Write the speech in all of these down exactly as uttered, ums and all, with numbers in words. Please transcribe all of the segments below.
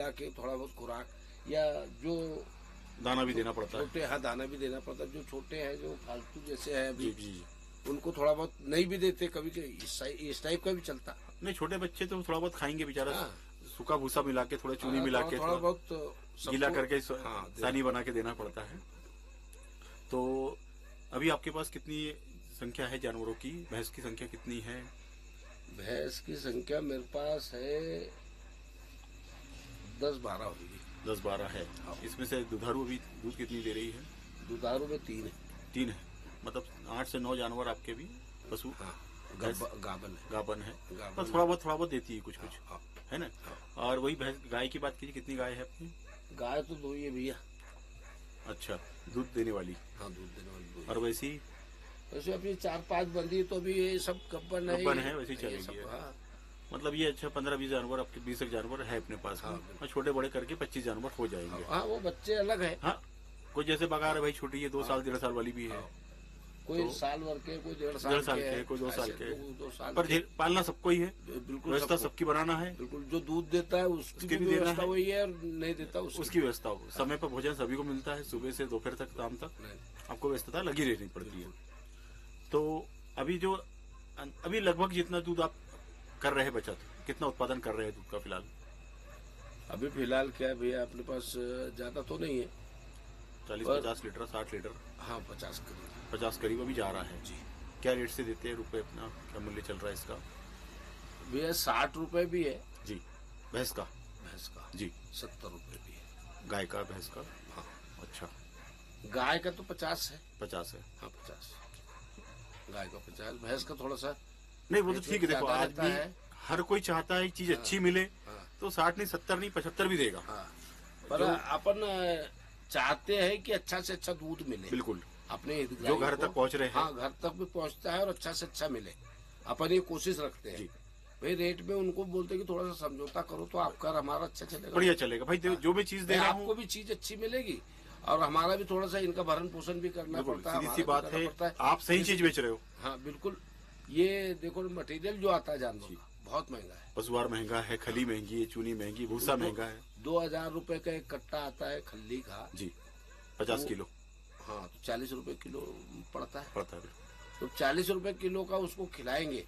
के थोड़ा बहुत खुराक या जो दाना भी देना पड़ता है। छोटे, हाँ दाना भी देना पड़ता है। जो छोटे हैं जो फालतू जैसे है अभी, जी जी, उनको थोड़ा बहुत नहीं भी देते कभी कभी, इस टाइप का भी चलता। नहीं छोटे बच्चे तो थोड़ा बहुत खाएंगे बेचारा, हाँ। सूखा भूसा मिला के, थोड़ा चूनी हाँ, मिला थोड़ा, के, थोड़ा बहुत गीला करके हाँ, सानी बना के देना पड़ता है। तो अभी आपके पास कितनी संख्या है जानवरों की? भैंस की संख्या कितनी है? भैंस की संख्या मेरे पास है दस बारह होगी। दस बारह है। हाँ। इसमें से दुधारू अभी दूध कितनी दे रही है? दुधारू में तीन है। तीन है, मतलब आठ से नौ जानवर आपके भी पशु। हाँ, गाबन है। गाबन है, तो थोड़ा बहुत थोड़ा बहुत देती है कुछ कुछ। हाँ, है ना। हाँ। और वही भैंस गाय की बात कीजिए, कितनी गाय है अपनी? गाय तो दो ही है भैया। अच्छा, दूध देने वाली? हाँ, दूध देने वाली दो। और वैसी वैसे अपनी चार पांच बंदी, तो अभी ये सब गब्बन है, गब्बन है वैसे चलेगी। हाँ। मतलब ये अच्छा पंद्रह बीस जानवर आपके, बीस एक जानवर है अपने पास। हाँ, और छोटे बड़े करके पच्चीस जानवर हो जाएंगे। हाँ, वो बच्चे अलग है। हाँ, कोई जैसे बगार है भाई, छोटी है, दो साल डेढ़ साल वाली भी है। कोई तो, साल भर के, कोई डेढ़ साल, साल के, कोई दो साल के, दो साल पर पालना सबको ही है। बिल्कुल, व्यवस्था सबकी बनाना है। बिल्कुल, जो दूध देता है उसकी भी व्यवस्था वही है, और नहीं देता उसकी व्यवस्था हो। समय पर भोजन सभी को मिलता है, सुबह से दोपहर तक, शाम तक आपको व्यवस्था लगी रहनी पड़ती है। तो अभी जो अभी लगभग जितना दूध आप कर रहे हैं बचत, कितना उत्पादन कर रहे हैं दूध का फिलहाल? अभी फिलहाल क्या है भैया, अपने पास ज्यादा तो नहीं है, चालीस पचास लीटर, साठ लीटर। हाँ, पचास करीब पचास करीब अभी जा रहा है जी। क्या रेट से देते हैं रुपए, अपना क्या मूल्य चल रहा है इसका? भैया साठ रुपए भी है जी भैंस का। भैंस का जी। सत्तर रुपए भी है गाय का, भैंस का? हाँ। अच्छा, गाय का तो पचास है। पचास है। हाँ, पचास गाय का, पचास भैंस का। थोड़ा सा नहीं, वो तो ठीक है। देखो आज भी है, हर कोई चाहता है चीज अच्छी मिले। हाँ। तो साठ नहीं, सत्तर नहीं, पचहत्तर भी देगा। हाँ। पर अपन चाहते हैं कि अच्छा से अच्छा दूध मिले। बिल्कुल, अपने जो घर तक पहुंच रहे हैं। हाँ, घर तक भी पहुंचता है और अच्छा से अच्छा मिले। अपन ये कोशिश रखते हैं भाई। रेट में उनको बोलते हैं कि थोड़ा सा समझौता करो तो आपका हमारा अच्छा चलेगा, बढ़िया चलेगा भाई। हाँ। जो भी चीज दे रहा हूं, आपको भी चीज अच्छी मिलेगी और हमारा भी थोड़ा सा इनका भरण पोषण भी करना पड़ता है। सीधी सी बात है, आप सही चीज बेच रहे हो। हाँ, बिल्कुल। ये देखो मटेरियल जो आता है जानवर का बहुत महंगा है। पशुआर महंगा है, खली महंगी है, चूनी महंगी, भूसा महंगा है। दो हजार रूपये का एक कट्टा आता है खल्ली का जी, पचास किलो। हाँ, तो चालीस रुपए किलो पड़ता है पड़ता है तो चालीस रुपए किलो का उसको खिलाएंगे।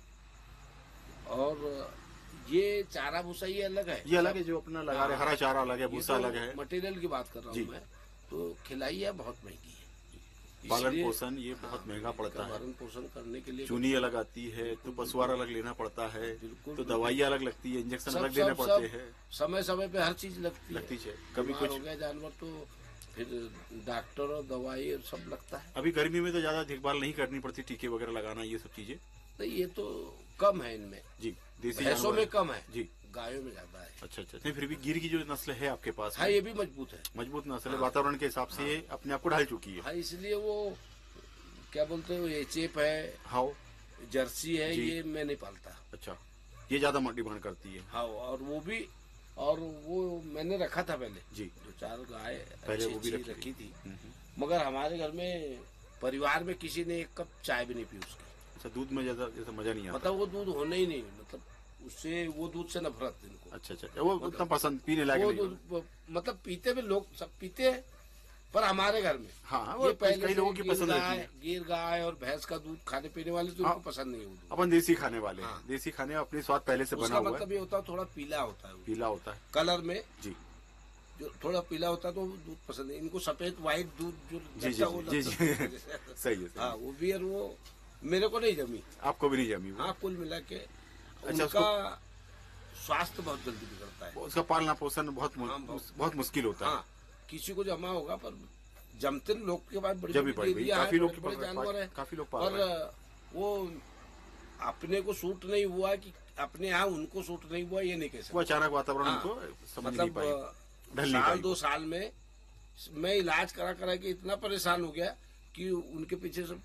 और ये चारा भूसा ये अलग है, ये अलग है जो अपना लगा रहे, हरा चारा अलग है, भूसा अलग है। मटेरियल की बात कर रहा हूँ मैं। तो खिलाइए बहुत महंगी है, पालन पोषण ये बहुत महंगा पड़ता है। पालन पोषण करने के लिए चूनी अलग आती है, तो पशुआर अलग लेना पड़ता है, तो दवाइयाँ अलग लगती है, इंजेक्शन अलग देने पड़ते हैं। समय समय पे हर चीज लगती लगती है। कभी कुछ हो गया जानवर तो फिर डॉक्टर और दवाई सब लगता है। अभी गर्मी में तो ज्यादा देखभाल नहीं करनी पड़ती, टीके वगैरह लगाना, ये सब चीजें तो ये तो कम है इनमें जी। देसी भैंसों में कम है जी, गायों में ज्यादा है। अच्छा अच्छा। नहीं, फिर भी गिर की जो नस्ल है आपके पास, हाँ, ये भी मजबूत है, मजबूत नस्ल है। वातावरण के हिसाब से ये अपने आप को ढाल चुकी है। हाँ, इसलिए वो क्या बोलते हैं, ये चेप है, हाँ, जर्सी है, ये मैं नहीं पालता। अच्छा, ये ज्यादा डिमांड करती है। हाँ, और वो भी, और वो मैंने रखा था पहले जी, दो चार गाय पहले वो भी रखी, रखी थी, मगर हमारे घर में परिवार में किसी ने एक कप चाय भी नहीं पी उसकी। अच्छा, दूध में ज्यादा जैसा मजा नहीं आता, मतलब वो दूध होना ही नहीं, मतलब उससे, वो दूध से नफरत इनको। अच्छा अच्छा, वो उतना पसंद पीने लायक नहीं। दूध मतलब पीते भी लोग सब पीते हैं, पर हमारे घर में हाँ, वो पहले कई लोगों की पसंद है। गिर गाय और भैंस का दूध खाने पीने वाले तो उनको पसंद नहीं है। अपन देसी खाने वाले हैं, देसी खाने अपने स्वाद पहले से बना हुआ है। मतलब ये होता है थोड़ा पीला होता है, पीला होता है कलर में जी, जो थोड़ा पीला होता है तो दूध पसंद है इनको। सफेद व्हाइट दूध जो जी जी जी जी सही है। हाँ, वो भी, और वो मेरे को नहीं जमी। आपको भी नहीं जमी? हाँ, कुल मिला के अच्छा, उनका स्वास्थ्य बहुत जल्दी बिगड़ता है, उसका पालना पोषण बहुत बहुत मुश्किल होता है। किसी को जमा होगा, पर जमते लोग के बाद बड़ी बड़ी काफी लोग बड़े जानवर है, काफी लोग, पर वो अपने को सूट नहीं हुआ कि अपने यहाँ उनको सूट नहीं हुआ, ये नहीं कह सकते। वो अचानक वातावरण उनको समझ नहीं पाई। साल दो साल में मैं इलाज करा करा के इतना परेशान हो गया कि उनके पीछे से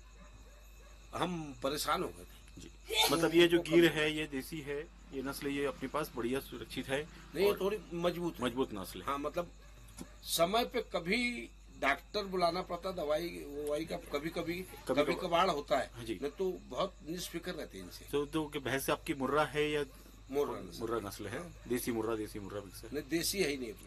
हम परेशान हो गए थे जी। मतलब ये जो गिर है, ये देसी है, ये नस्ल ये अपने पास बढ़िया सुरक्षित है। नहीं, थोड़ी मजबूत मजबूत नस्ल है। हाँ, मतलब समय पे कभी डॉक्टर बुलाना पड़ता, दवाई ववाई का कभी कभी कभी, कभी कभार होता है जी। नहीं तो बहुत निष्फिक्र रहते हैं इनसे। तो, तो भैंस आपकी मुर्रा है या मुर्रा मुर्रा नस्ल है? देसी मुर्रा, देसी मुर्रा नहीं, देसी है ही नहीं।